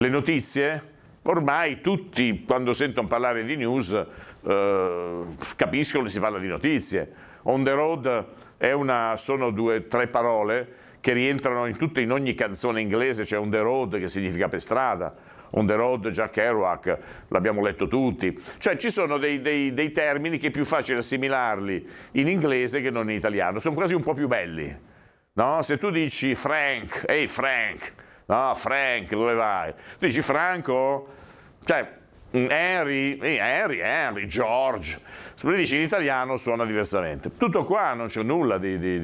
le notizie, ormai tutti quando sentono parlare di news capiscono che si parla di notizie. On the road sono 2 o 3 parole che rientrano in ogni canzone inglese, c'è on the road che significa per strada, on the road Jack Kerouac, l'abbiamo letto tutti. Cioè ci sono dei termini che è più facile assimilarli in inglese che non in italiano, sono quasi un po' più belli, no? Se tu dici Frank, ehi Frank, no Frank, dove vai? Tu dici Franco, cioè Henry, George, se lo dici in italiano suona diversamente. Tutto qua, non c'è nulla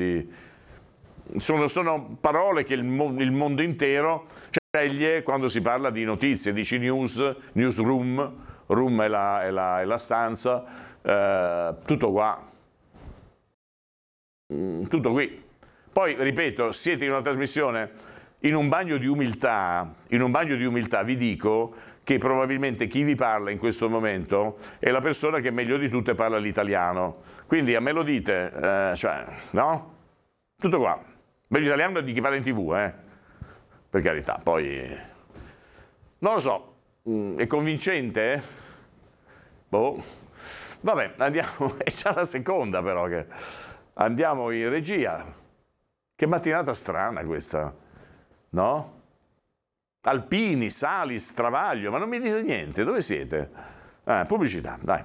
sono parole che il mondo intero sceglie quando si parla di notizie, dici newsroom, room è la stanza, tutto qua, tutto qui. Poi, ripeto, siete in una trasmissione, in un bagno di umiltà vi dico che probabilmente chi vi parla in questo momento è la persona che meglio di tutte parla l'italiano. Quindi a me lo dite, no? Tutto qua. Meglio italiano di chi parla in TV, per carità. Poi, non lo so, è convincente? Boh. Vabbè, andiamo, è già la seconda però che andiamo in regia. Che mattinata strana questa, no? Alpini, Salis, Travaglio, ma non mi dite niente, dove siete? Pubblicità, dai.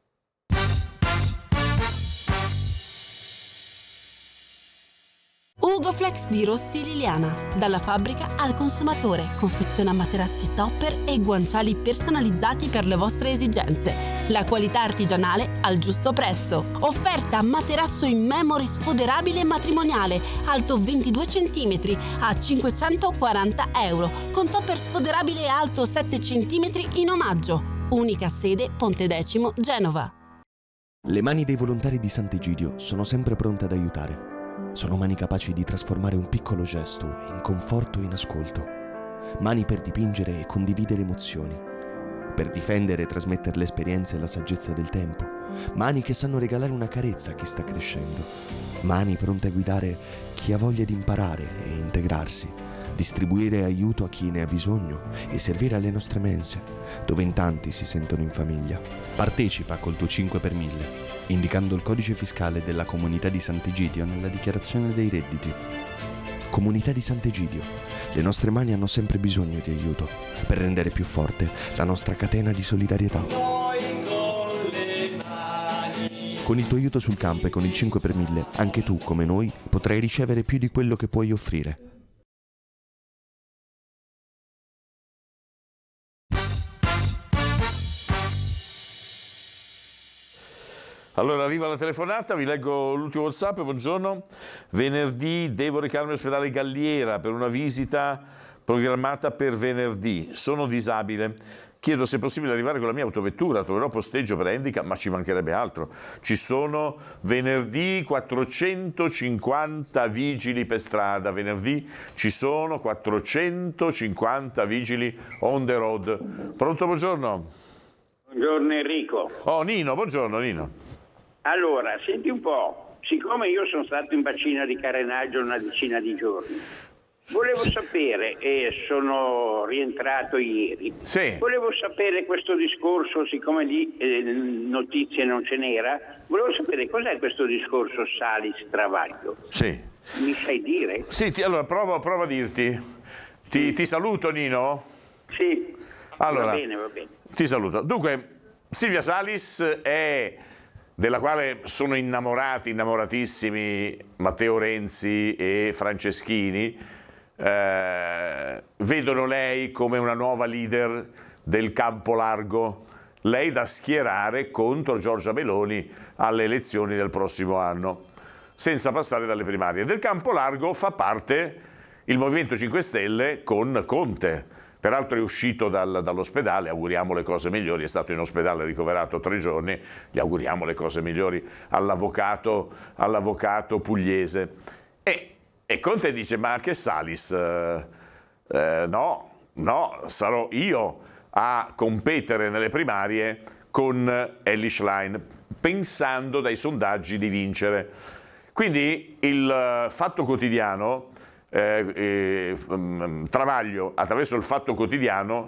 Ugoflex di Rossi Liliana, dalla fabbrica al consumatore, confeziona materassi topper e guanciali personalizzati per le vostre esigenze. La qualità artigianale al giusto prezzo. Offerta materasso in memory sfoderabile matrimoniale, alto 22 cm a 540 euro, con topper sfoderabile alto 7 cm in omaggio. Unica sede Ponte Decimo, Genova. Le mani dei volontari di Sant'Egidio sono sempre pronte ad aiutare. Sono mani capaci di trasformare un piccolo gesto in conforto e in ascolto. Mani per dipingere e condividere emozioni. Per difendere e trasmettere le esperienze e la saggezza del tempo. Mani che sanno regalare una carezza a chi sta crescendo. Mani pronte a guidare chi ha voglia di imparare e integrarsi. Distribuire aiuto a chi ne ha bisogno e servire alle nostre mense, dove in tanti si sentono in famiglia. Partecipa col tuo 5 per 1000, indicando il codice fiscale della Comunità di Sant'Egidio nella dichiarazione dei redditi. Comunità di Sant'Egidio, le nostre mani hanno sempre bisogno di aiuto per rendere più forte la nostra catena di solidarietà. Con il tuo aiuto sul campo e con il 5 per 1000, anche tu, come noi, potrai ricevere più di quello che puoi offrire. Allora arriva la telefonata, vi leggo l'ultimo WhatsApp, buongiorno. Venerdì devo recarmi all'ospedale Galliera per una visita programmata per venerdì. Sono disabile. Chiedo se è possibile arrivare con la mia autovettura, troverò posteggio per handicap, ma ci mancherebbe altro. Ci sono venerdì 450 vigili per strada, venerdì ci sono 450 vigili on the road. Pronto, buongiorno? Buongiorno Enrico. Oh, Nino, buongiorno Nino. Allora, senti un po', siccome io sono stato in bacina di carenaggio una decina di giorni, volevo sapere, e sono rientrato ieri, volevo sapere questo discorso, siccome lì notizie non ce n'era, volevo sapere cos'è questo discorso Salis-Travaglio. Sì. Mi sai dire? Sì, allora provo a dirti. Ti saluto Nino? Sì, allora, va bene. Ti saluto. Dunque, Silvia Salis è... della quale sono innamoratissimi Matteo Renzi e Franceschini, vedono lei come una nuova leader del campo largo, lei da schierare contro Giorgia Meloni alle elezioni del prossimo anno, senza passare dalle primarie. Del campo largo fa parte il Movimento 5 Stelle con Conte. Peraltro è uscito dall'ospedale, auguriamo le cose migliori, è stato in ospedale ricoverato 3 giorni, gli auguriamo le cose migliori all'avvocato pugliese. E Conte dice, ma che Salis? No, sarò io a competere nelle primarie con Elly Schlein, pensando dai sondaggi di vincere. Quindi il Fatto Quotidiano... Travaglio attraverso il Fatto Quotidiano